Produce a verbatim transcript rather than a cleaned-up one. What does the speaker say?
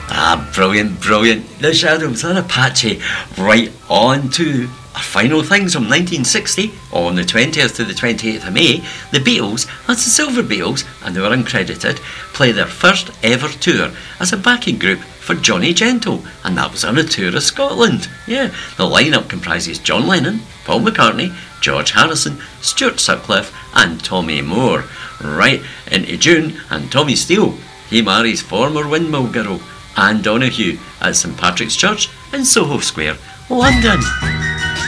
Ah, brilliant, brilliant. The Shadows and Apache. Right on to our final things from nineteen sixty. On the twentieth to the twenty-eighth of May, the Beatles, that's the Silver Beatles, and they were uncredited, play their first ever tour as a backing group for Johnny Gentle, and that was on a tour of Scotland. Yeah, the lineup comprises John Lennon, Paul McCartney, George Harrison, Stuart Sutcliffe and Tommy Moore. Right into June, and Tommy Steele, he marries former Windmill girl Anne Donahue at St Patrick's Church in Soho Square, London.